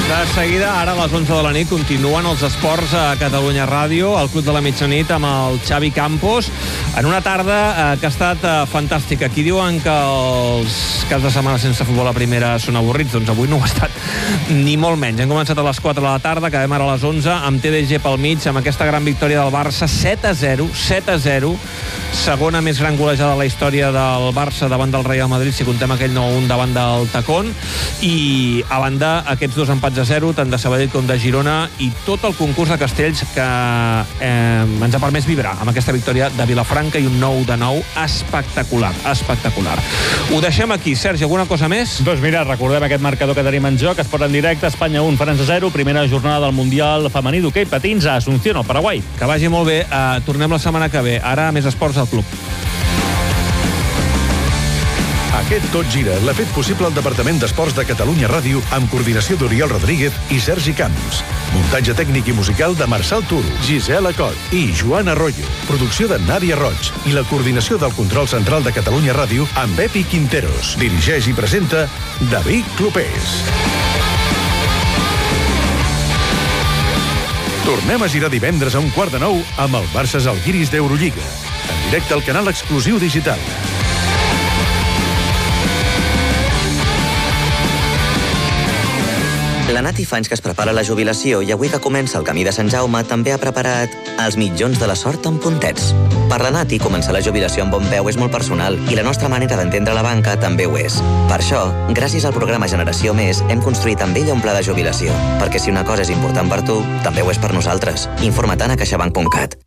De seguida, ara a les 11 de la nit, continuen els esports a Catalunya Ràdio, al Club de la Mitjanit, amb el Xavi Campos, en una tarda que ha estat fantàstica. Aquí diuen que els caps de setmana sense futbol a primera són avorrits, doncs avui no ho ha estat ni molt menys. Hem començat a les 4 de la tarda, acabem ara a les 11, amb TDG pel mig, amb aquesta gran victòria del Barça, 7-0, segona més gran golejada de la història del Barça davant del Real Madrid, si contem aquell 9-1 davant del Tacón, i a banda aquests dos empats a 0, tant de Sabadell com de Girona, i tot el concurs de Castells que ens ha permès vibrar amb aquesta victòria de Vilafranca i un 9-9 espectacular. Ho deixem aquí. Sergi, alguna cosa més? Doncs mira, recordem aquest marcador que tenim en joc. Esport en directe, Espanya 1, França 0, primera jornada del Mundial femení d'hoquei patins a Asunción, al Paraguai. Que vagi molt bé. Tornem la setmana que ve. Ara més esports al club. Aquest Tot Gira l'ha fet possible el Departament d'Esports de Catalunya Ràdio amb coordinació d'Oriol Rodríguez i Sergi Camps. Muntatge tècnic i musical de Marçal Turo, Gisela Cot i Joan Arroyo. Producció de Nàdia Roig i la coordinació del control central de Catalunya Ràdio amb Epi Quinteros. Dirigeix i presenta David Clopés. Tornem a girar divendres a 8:15 amb el Barça Zalgiris d'Eurolliga. En directe al canal exclusiu digital. La Nati fa anys que es prepara la jubilació i avui que comença el camí de Sant Jaume també ha preparat els mitjons de la sort amb puntets. Per la Nati, començar la jubilació amb bon peu és molt personal i la nostra manera d'entendre la banca també ho és. Per això, gràcies al programa Generació Més, hem construït amb ella un pla de jubilació. Perquè si una cosa és important per tu, també ho és per nosaltres. Informa't a caixabank.cat.